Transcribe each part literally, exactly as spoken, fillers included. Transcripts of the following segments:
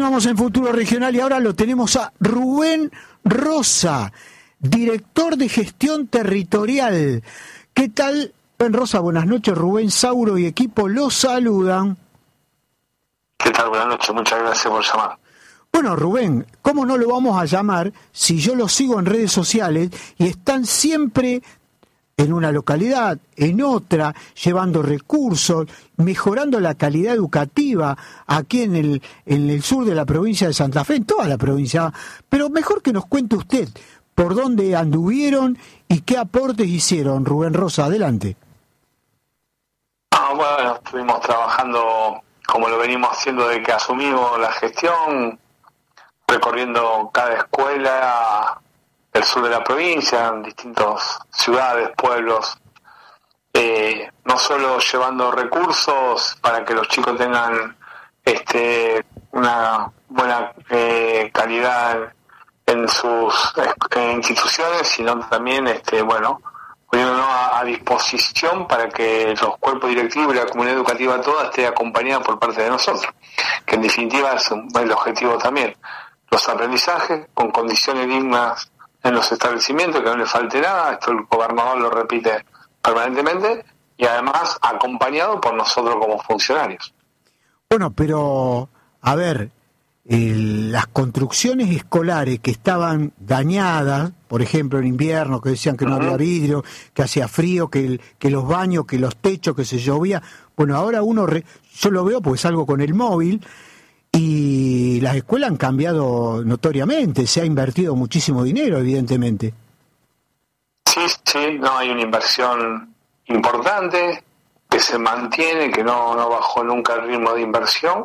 Continuamos en Futuro Regional y ahora lo tenemos a Rubén Rosa, director de gestión territorial. ¿Qué tal, Rubén Rosa? Buenas noches, Rubén Sauro y equipo los saludan. ¿Qué tal? Buenas noches, muchas gracias por llamar. Bueno, Rubén, ¿cómo no lo vamos a llamar si yo lo sigo en redes sociales y están siempre en una localidad, en otra, llevando recursos, mejorando la calidad educativa aquí en el, en el sur de la provincia de Santa Fe, en toda la provincia? Pero mejor que nos cuente usted por dónde anduvieron y qué aportes hicieron. Rubén Rosa, adelante. Ah, bueno, estuvimos trabajando como lo venimos haciendo desde que asumimos la gestión, recorriendo cada escuela del sur de la provincia, en distintas ciudades, pueblos, eh, no solo llevando recursos para que los chicos tengan este una buena eh, calidad en sus eh, instituciones, sino también este bueno poniéndonos a, a disposición para que los cuerpos directivos y la comunidad educativa toda esté acompañada por parte de nosotros, que en definitiva es un, el objetivo también. Los aprendizajes con condiciones dignas en los establecimientos, que no le falte nada, esto el gobernador lo repite permanentemente, y además acompañado por nosotros como funcionarios. Bueno, pero, a ver, el, las construcciones escolares que estaban dañadas, por ejemplo en invierno, que decían que no uh-huh. había vidrio, que hacía frío, que, el, que los baños, que los techos, que se llovía, bueno, ahora uno, re, yo lo veo porque salgo con el móvil, y las escuelas han cambiado notoriamente, se ha invertido muchísimo dinero, evidentemente. Sí, sí, no, hay una inversión importante que se mantiene, que no, no bajó nunca el ritmo de inversión,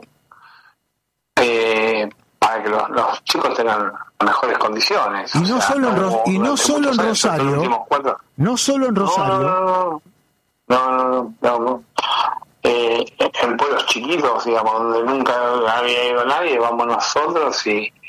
eh, para que los, los chicos tengan mejores condiciones. Y no sea, solo en, Ro- y no solo en Rosario, no solo en Rosario. No, no, no, no, no, no. Eh, en pueblos chiquitos, digamos, donde nunca había ido nadie, vamos nosotros y,